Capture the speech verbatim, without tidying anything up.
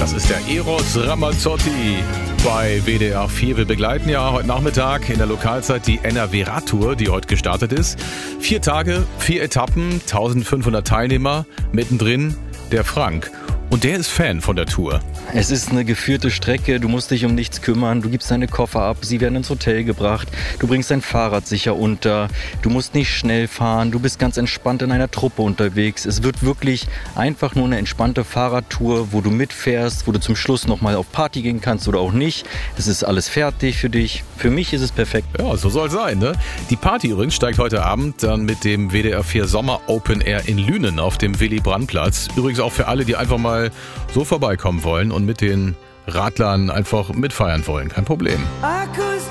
Das ist der Eros Ramazzotti bei W D R vier. Wir begleiten ja heute Nachmittag in der Lokalzeit die N R W-Radtour, die heute gestartet ist. Vier Tage, vier Etappen, eintausendfünfhundert Teilnehmer, mittendrin der Frank. Und der ist Fan von der Tour. Es ist eine geführte Strecke, du musst dich um nichts kümmern, du gibst deine Koffer ab, sie werden ins Hotel gebracht, du bringst dein Fahrrad sicher unter, du musst nicht schnell fahren, du bist ganz entspannt in einer Truppe unterwegs. Es wird wirklich einfach nur eine entspannte Fahrradtour, wo du mitfährst, wo du zum Schluss nochmal auf Party gehen kannst oder auch nicht. Es ist alles fertig für dich. Für mich ist es perfekt. Ja, so soll es sein, ne? Die Party übrigens steigt heute Abend dann mit dem W D R vier Sommer Open Air in Lünen auf dem Willy-Brandt-Platz. Übrigens auch für alle, die einfach mal so vorbeikommen wollen und mit den Radlern einfach mitfeiern wollen. Kein Problem.